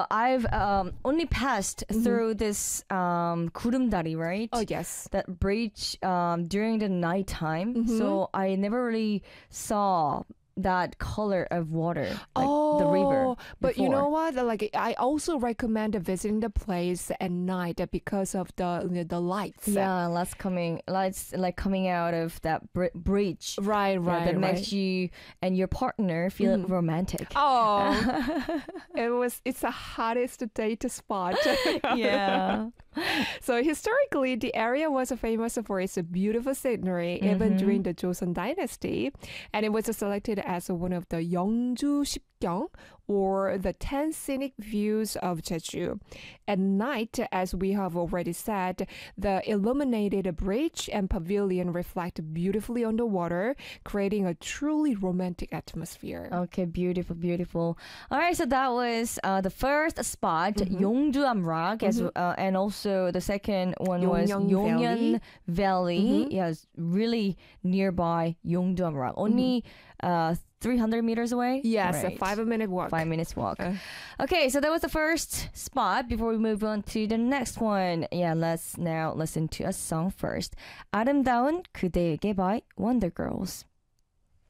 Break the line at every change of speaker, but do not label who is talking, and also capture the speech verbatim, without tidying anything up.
uh, I've um, only passed mm-hmm. through this um, 구름다리, right?
Oh, yes.
That bridge um, during the nighttime.
Mm-hmm.
So I never really saw that color of water, like
oh,
the river.
But
before.
you know what? Like, I also recommend visiting the place at night because of the the lights.
Yeah, lights coming, lights like coming out of that br- bridge.
Right, right,
yeah, that
right.
makes you and your partner feel mm. romantic.
Oh, it was. It's the hottest date spot.
Yeah.
So historically, the area was famous for its beautiful scenery, mm-hmm. even during the Joseon Dynasty, and it was selected as one of the Yeongju Shipgyong, or the ten scenic views of Jeju. At night, as we have already said, the illuminated bridge and pavilion reflect beautifully on the water, creating a truly romantic atmosphere.
Okay, beautiful, beautiful. All right, so that was uh, the first spot, mm-hmm. Yeongju Amrak, mm-hmm. as, uh, and also the second one was Yongyeon Valley. Valley. Mm-hmm. Yes, really nearby Yeongju Amrak. Only mm-hmm. uh, three hundred meters away?
Yes,
right.
a five minute walk.
Five minutes walk.
Uh.
Okay, so that was the first spot. Before we move on to the next one, yeah, let's now listen to a song first. 아름다운 그대에게 by Wonder Girls.